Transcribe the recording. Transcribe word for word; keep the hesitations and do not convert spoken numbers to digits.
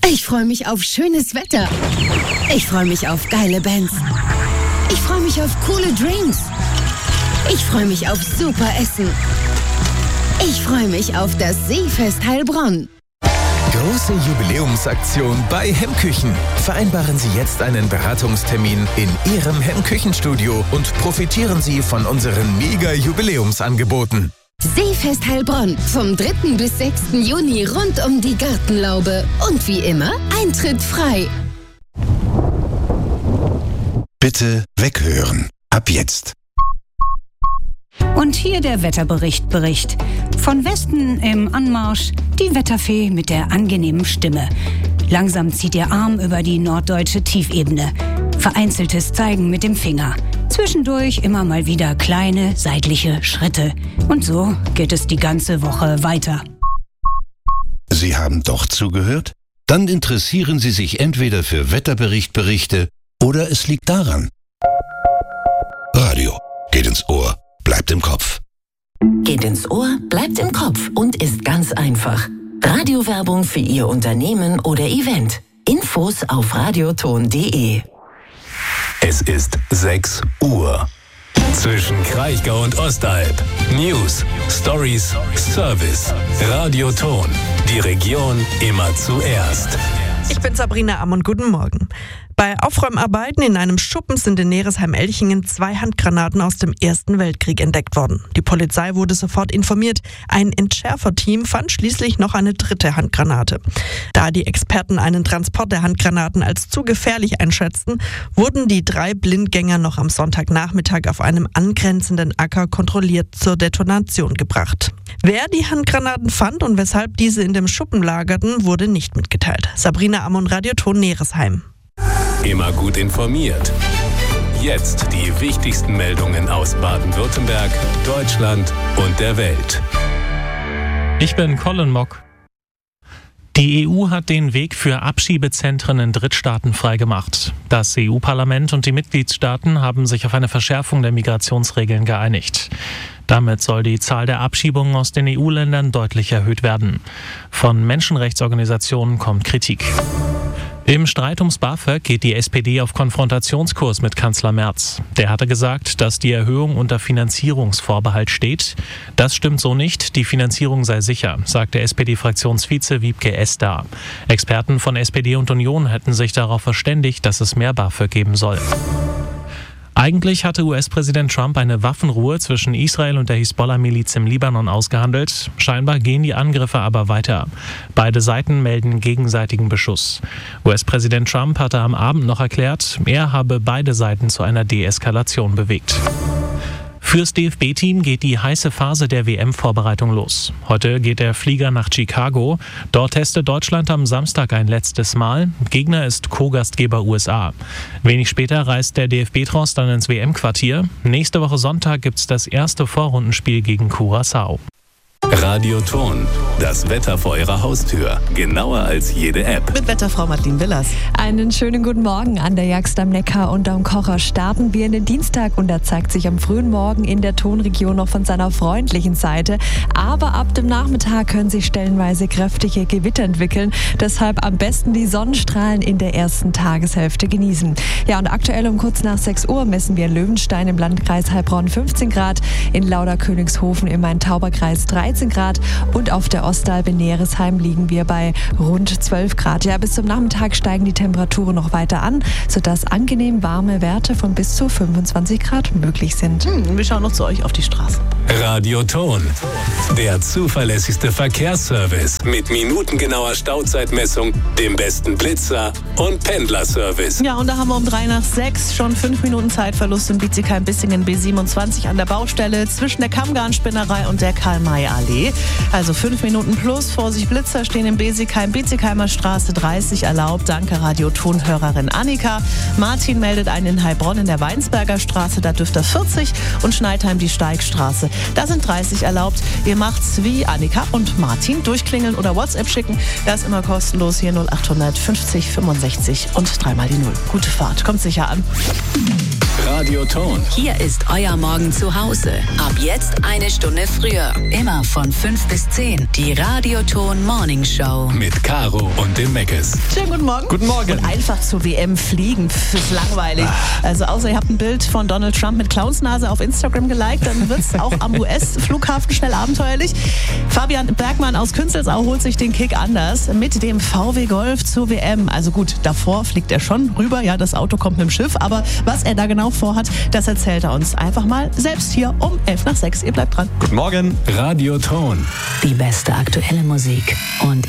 Ich freue mich auf schönes Wetter. Ich freue mich auf geile Bands. Ich freue mich auf coole Drinks. Ich freue mich auf super Essen. Ich freue mich auf das Seefest Heilbronn. Große Jubiläumsaktion bei Hemmküchen. Vereinbaren Sie jetzt einen Beratungstermin in Ihrem Hemmküchenstudio und profitieren Sie von unseren Mega-Jubiläumsangeboten. Seefest Heilbronn vom dritten bis sechsten Juni rund um die Gartenlaube. Und wie immer, Eintritt frei. Bitte weghören. Ab jetzt. Und hier der Wetterbericht Bericht. Von Westen im Anmarsch die Wetterfee mit der angenehmen Stimme. Langsam zieht ihr Arm über die norddeutsche Tiefebene. Vereinzeltes Zeigen mit dem Finger. Zwischendurch immer mal wieder kleine seitliche Schritte. Und so geht es die ganze Woche weiter. Sie haben doch zugehört? Dann interessieren Sie sich entweder für Wetterberichtberichte oder es liegt daran. Radio geht ins Ohr, bleibt im Kopf. Geht ins Ohr, bleibt im Kopf und ist ganz einfach. Radiowerbung für Ihr Unternehmen oder Event. Infos auf radioton punkt de. Es ist sechs Uhr. Zwischen Kraichgau und Ostalb. News, Stories, Service. Radioton. Die Region immer zuerst. Ich bin Sabrina Amm und guten Morgen. Bei Aufräumarbeiten in einem Schuppen sind in Neresheim-Elchingen zwei Handgranaten aus dem Ersten Weltkrieg entdeckt worden. Die Polizei wurde sofort informiert. Ein Entschärferteam fand schließlich noch eine dritte Handgranate. Da die Experten einen Transport der Handgranaten als zu gefährlich einschätzten, wurden die drei Blindgänger noch am Sonntagnachmittag auf einem angrenzenden Acker kontrolliert zur Detonation gebracht. Wer die Handgranaten fand und weshalb diese in dem Schuppen lagerten, wurde nicht mitgeteilt. Sabrina Amm und Radioton Neresheim. Immer gut informiert. Jetzt die wichtigsten Meldungen aus Baden-Württemberg, Deutschland und der Welt. Ich bin Colin Mock. Die E U hat den Weg für Abschiebezentren in Drittstaaten freigemacht. Das E U-Parlament und die Mitgliedstaaten haben sich auf eine Verschärfung der Migrationsregeln geeinigt. Damit soll die Zahl der Abschiebungen aus den E U-Ländern deutlich erhöht werden. Von Menschenrechtsorganisationen kommt Kritik. Im Streit ums BAföG geht die S P D auf Konfrontationskurs mit Kanzler Merz. Der hatte gesagt, dass die Erhöhung unter Finanzierungsvorbehalt steht. Das stimmt so nicht, die Finanzierung sei sicher, sagte S P D-Fraktionsvize Wiebke Esder. Experten von S P D und Union hätten sich darauf verständigt, dass es mehr BAföG geben soll. Eigentlich hatte U S-Präsident Trump eine Waffenruhe zwischen Israel und der Hisbollah-Miliz im Libanon ausgehandelt. Scheinbar gehen die Angriffe aber weiter. Beide Seiten melden gegenseitigen Beschuss. U S-Präsident Trump hatte am Abend noch erklärt, er habe beide Seiten zu einer Deeskalation bewegt. Fürs D F B-Team geht die heiße Phase der W M-Vorbereitung los. Heute geht der Flieger nach Chicago. Dort testet Deutschland am Samstag ein letztes Mal. Gegner ist Co-Gastgeber U S A. Wenig später reist der D F B-Tross dann ins W M-Quartier. Nächste Woche Sonntag gibt's das erste Vorrundenspiel gegen Curaçao. Radioton. Das Wetter vor Ihrer Haustür. Genauer als jede App. Mit Wetterfrau Madeleine Willers. Einen schönen guten Morgen an der Jagst am Neckar und am Kocher. Starten wir in den Dienstag und er zeigt sich am frühen Morgen in der Tonregion noch von seiner freundlichen Seite. Aber ab dem Nachmittag können sich stellenweise kräftige Gewitter entwickeln. Deshalb am besten die Sonnenstrahlen in der ersten Tageshälfte genießen. Ja, und aktuell um kurz nach sechs Uhr messen wir in Löwenstein im Landkreis Heilbronn fünfzehn Grad, in Lauderkönigshofen im Main-Tauber-Kreis dreizehn Grad und auf der Ostalb in Neresheim liegen wir bei rund zwölf Grad. Ja, bis zum Nachmittag steigen die Temperaturen noch weiter an, sodass angenehm warme Werte von bis zu fünfundzwanzig Grad möglich sind. Hm, wir schauen noch zu euch auf die Straße. Radioton. Der zuverlässigste Verkehrsservice mit minutengenauer Stauzeitmessung, dem besten Blitzer und Pendlerservice. Ja, und da haben wir um drei nach sechs schon fünf Minuten Zeitverlust in Bietigheim-Bissingen B siebenundzwanzig an der Baustelle zwischen der Kammgarnspinnerei und der Karl-May-Allee. Also fünf Minuten plus. Vorsicht, Blitzer stehen in Besigheim, Biezigheimer Straße dreißig erlaubt. Danke Radioton-Hörerin Annika. Martin meldet einen in Heilbronn in der Weinsberger Straße, da dürfte er vierzig und Schneidheim die Steigstraße. Da sind dreißig erlaubt. Ihr macht's wie Annika und Martin. Durchklingeln oder WhatsApp schicken. Das ist immer kostenlos. Hier null acht fünfzig fünfundsechzig und dreimal die Null. Gute Fahrt. Kommt sicher an. Radioton. Hier ist euer Morgen zu Hause. Ab jetzt eine Stunde früher. Immer von fünf bis zehn. Die Radioton Morning Show. Mit Caro und dem Meckes. Schönen guten Morgen. Guten Morgen. Und einfach zur W M fliegen. Pff, ist langweilig. Also außer ihr habt ein Bild von Donald Trump mit Clownsnase auf Instagram geliked, dann wird es auch am U S-Flughafen schnell abenteuerlich. Fabian Bergmann aus Künzelsau holt sich den Kick anders mit dem V W Golf zur W M. Also gut, davor fliegt er schon rüber. Ja, das Auto kommt mit dem Schiff. Aber was er da genau vorhat, das erzählt er uns einfach mal selbst hier um elf nach sechs. Ihr bleibt dran. Guten Morgen. Radioton. Die beste aktuelle Musik und